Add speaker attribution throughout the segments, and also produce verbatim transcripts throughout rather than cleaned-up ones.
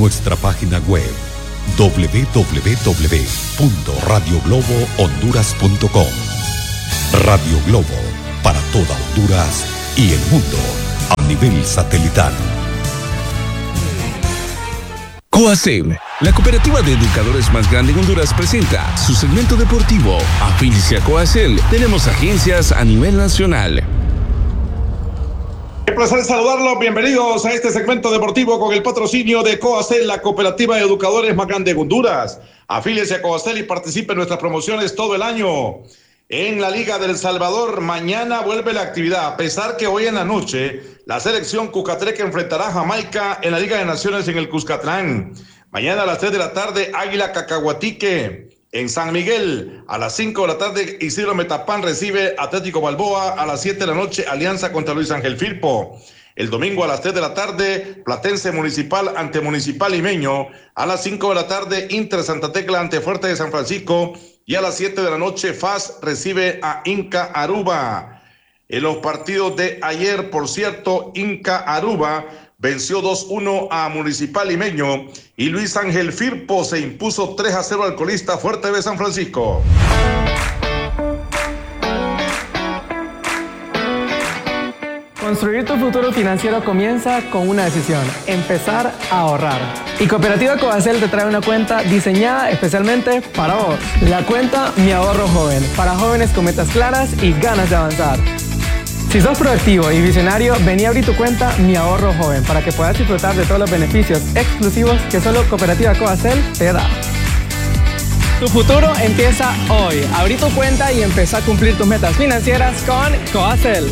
Speaker 1: nuestra página web doble u doble u doble u punto radio globo honduras punto com. Radio Globo, para toda Honduras y el mundo a nivel satelital.
Speaker 2: Coacel, la cooperativa de educadores más grande en Honduras, presenta su segmento deportivo. Afílice a Coacel. Tenemos agencias a nivel nacional.
Speaker 3: Un placer saludarlos, bienvenidos a este segmento deportivo con el patrocinio de Coacel, la cooperativa de educadores más grande de Honduras. Afíliese a Coacel y participe en nuestras promociones todo el año. En la Liga del Salvador, mañana vuelve la actividad, a pesar que hoy en la noche la selección Cuscatleca enfrentará a Jamaica en la Liga de Naciones en el Cuscatlán. Mañana a las tres de la tarde, Águila Cacahuatique. En San Miguel, a las cinco de la tarde, Isidro Metapán recibe Atlético Balboa. A las siete de la noche, Alianza contra Luis Ángel Firpo. El domingo a las tres de la tarde, Platense Municipal ante Municipal Limeño. A las cinco de la tarde, Inter Santa Tecla ante Fuerte de San Francisco. Y a las siete de la noche, F A S recibe a Inca Aruba. En los partidos de ayer, por cierto, Inca Aruba venció dos uno a Municipal Limeño y Luis Ángel Firpo se impuso tres a cero al colista Fuerte de San Francisco.
Speaker 4: Construir tu futuro financiero comienza con una decisión: empezar a ahorrar. Y Cooperativa Coacel te trae una cuenta diseñada especialmente para vos. La cuenta Mi Ahorro Joven, para jóvenes con metas claras y ganas de avanzar. Si sos proactivo y visionario, vení a abrir tu cuenta Mi Ahorro Joven para que puedas disfrutar de todos los beneficios exclusivos que solo Cooperativa Coacel te da. Tu futuro empieza hoy. Abrí tu cuenta y empezá a cumplir tus metas financieras con Coacel.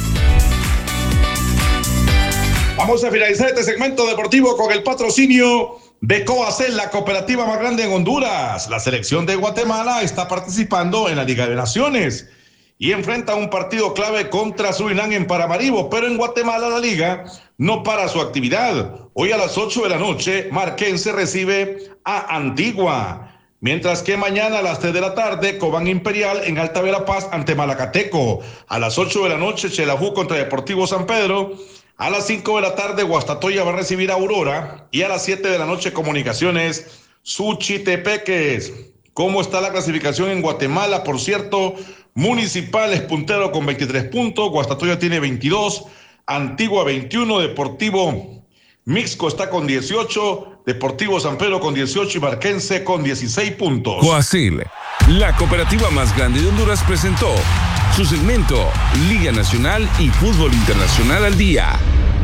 Speaker 3: Vamos a finalizar este segmento deportivo con el patrocinio de Coacel, la cooperativa más grande en Honduras. La selección de Guatemala está participando en la Liga de Naciones y enfrenta un partido clave contra Surinam en Paramaribo, pero en Guatemala la liga no para su actividad. Hoy a las ocho de la noche, Marquense recibe a Antigua, mientras que mañana a las tres de la tarde, Cobán Imperial en Alta Verapaz ante Malacateco. A las ocho de la noche, Xelajú contra Deportivo San Pedro. A las cinco de la tarde, Guastatoya va a recibir a Aurora. Y a las siete de la noche, Comunicaciones Suchitepeques. ¿Cómo está la clasificación en Guatemala? Por cierto, Municipal es puntero con veintitrés puntos, Guastatoya tiene veintidós, Antigua veintiuno, Deportivo Mixco está con dieciocho, Deportivo San Pedro con dieciocho y Marquense con dieciséis puntos.
Speaker 2: Coacel, la cooperativa más grande de Honduras, presentó su segmento Liga Nacional y Fútbol Internacional al Día.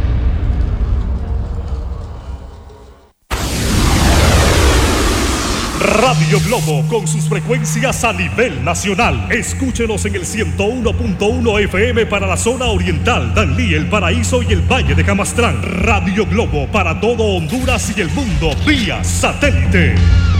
Speaker 5: Radio Globo con sus frecuencias a nivel nacional. Escúchenos en el ciento uno punto uno F M para la zona oriental, Danlí, El Paraíso y el Valle de Camastrán. Radio Globo para todo Honduras y el mundo vía satélite.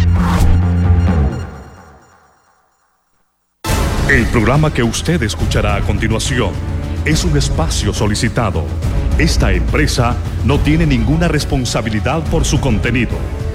Speaker 5: El programa que usted escuchará a continuación es un espacio solicitado. Esta empresa no tiene ninguna responsabilidad por su contenido.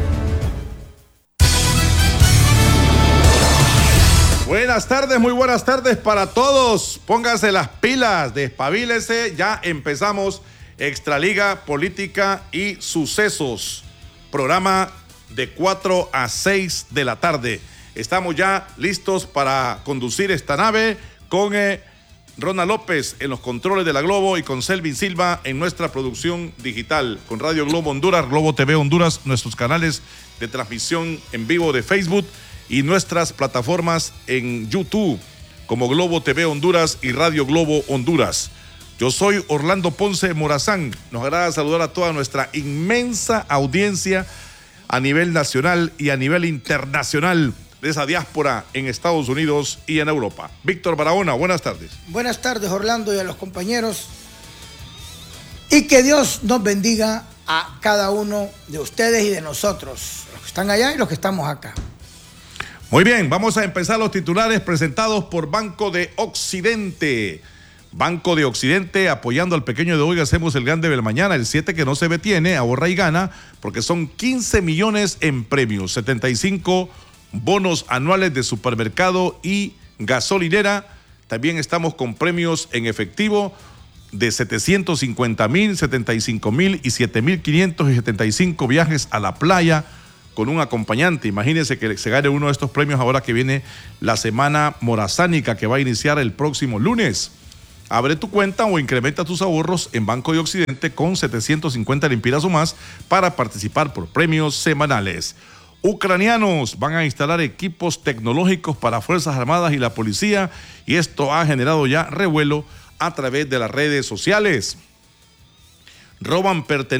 Speaker 3: Buenas tardes, muy buenas tardes para todos. Pónganse las pilas, despabilese. Ya empezamos Extraliga, Política y Sucesos. Programa de cuatro a seis de la tarde. Estamos ya listos para conducir esta nave con eh, Ronald López en los controles de la Globo y con Selvin Silva en nuestra producción digital. Con Radio Globo Honduras, Globo T V Honduras, nuestros canales de transmisión en vivo de Facebook y nuestras plataformas en YouTube como Globo T V Honduras y Radio Globo Honduras. Yo soy Orlando Ponce Morazán. Nos agrada saludar a toda nuestra inmensa audiencia a nivel nacional y a nivel internacional de esa diáspora en Estados Unidos y en Europa. Víctor Barahona, buenas tardes.
Speaker 6: Buenas tardes, Orlando, y a los compañeros. Y que Dios nos bendiga a cada uno de ustedes y de nosotros, los que están allá y los que estamos acá.
Speaker 3: Muy bien, vamos a empezar los titulares presentados por Banco de Occidente. Banco de Occidente, apoyando al pequeño de hoy, hacemos el grande del mañana, el siete que no se detiene, ahorra y gana, porque son quince millones en premios, setenta y cinco bonos anuales de supermercado y gasolinera. También estamos con premios en efectivo, de setecientos cincuenta mil, setenta y cinco mil y siete mil quinientos setenta y cinco viajes a la playa con un acompañante. Imagínense que se gane uno de estos premios ahora que viene la semana morazánica que va a iniciar el próximo lunes. Abre tu cuenta o incrementa tus ahorros en Banco de Occidente con setecientos cincuenta lempiras o más para participar por premios semanales. Ucranianos van a instalar equipos tecnológicos para Fuerzas Armadas y la policía, y esto ha generado ya revuelo a través de las redes sociales. Roban pertenencias